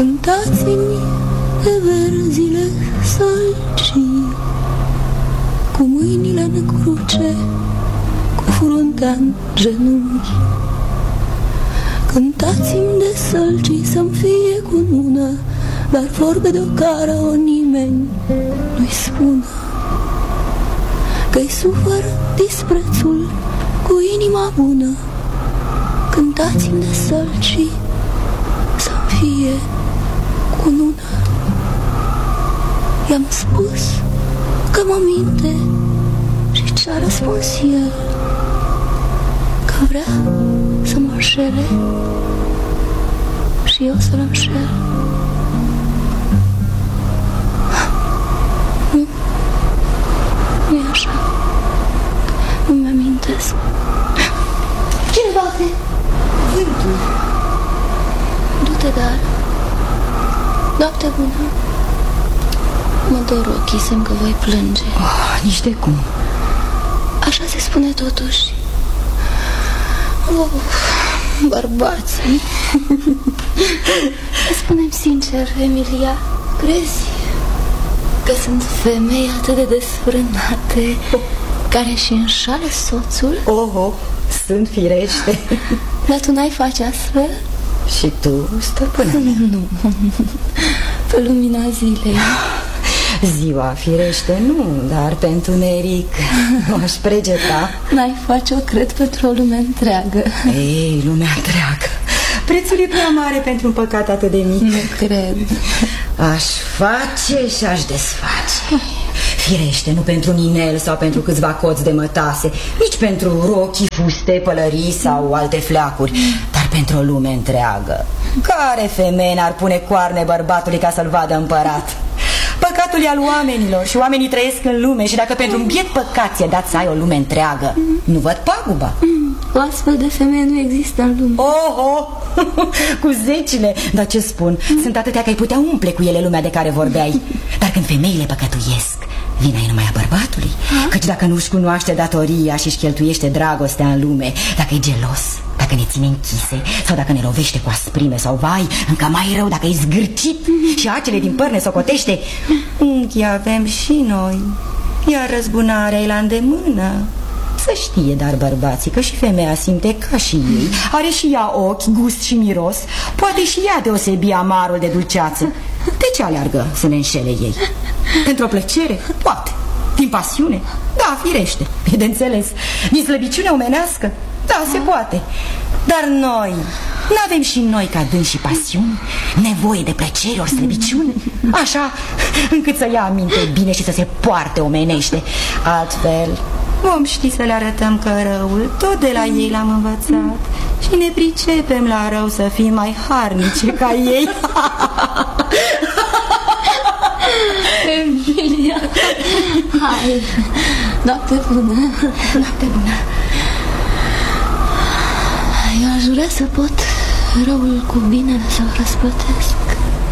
Cântați-mi de verzile sălcii, cu mâinile în cruce, cu fruntea în genunchi. Cântați-mi de sălcii să-mi fie cu nună, dar vorbe de o cară o nimeni nu-i spună, că-i sufăr disprețul cu inima bună. Cântați-mi de sălcii să-mi fie cu nună. I-am spus că mă minte și ce-a răspuns el, că vrea să mă înșele și eu să-l înșel. Nu e așa. Nu-mi amintesc. Cine bate? Vântul. Du-te, dar noapte bună. Mă dor ochii, semn că voi plânge. Nici de cum. Așa se spune totuși. Bărbații. Spune-mi sincer, Emilia, crezi că sunt femei atât de desfrânate care și înșală soțul? Oho, sunt firește. Dar tu n-ai face astfel? Și tu, stăpână? Nu, pe lumina zilei. Ziua, firește, nu, dar pentru Neric m-aș pregeta. N-ai face-o, cred, pentru o lume întreagă. Ei, lumea întreagă. Prețul e prea mare pentru un păcat atât de mic. Nu cred. Aș face și aș desface. Firește, nu pentru ninel sau pentru câțiva coți de mătase, nici pentru rochii, fuste, pălării sau alte fleacuri, dar pentru o lume întreagă. Care femeie n-ar pune coarne bărbatului ca să-l vadă împărat? Păcatul e al oamenilor și oamenii trăiesc în lume și dacă pentru un biet păcat ți-e dat să ai o lume întreagă, nu văd paguba. O astfel de femeie nu există în lume. Oho, cu zecile. Dar ce spun, sunt atâtea că ai putea umple cu ele lumea de care vorbeai. Dar când femeile păcătuiesc, vina e numai a bărbatului. Căci dacă nu-și cunoaște datoria și-și cheltuiește dragostea în lume, dacă e gelos, dacă ne ține închise sau dacă ne lovește cu asprime sau, vai, încă mai rău, dacă e zgârcit și acele din păr ne socotește, unchi avem și noi, iar răzbunarea e la îndemână. Să știe, dar bărbații, că și femeia simte ca și ei. Are și ea ochi, gust și miros. Poate și ea deosebi amarul de dulceață. De ce aleargă să ne înșele ei? Pentru o plăcere? Poate. Din pasiune? Da, firește, e de înțeles. Din slăbiciune omenească? Da, se poate. Dar noi, n-avem și noi ca dâns și pasiuni? Nevoie de plăcere ori slăbiciune? Așa, încât să ia aminte bine și să se poarte omenește. Altfel vom ști să le arătăm că răul tot de la ei l-am învățat și ne pricepem la rău să fim mai harnice ca ei. Emilia, hai, noapte bună. Noapte bună. Eu aș vrea să pot răul cu binele să-l răsplătesc.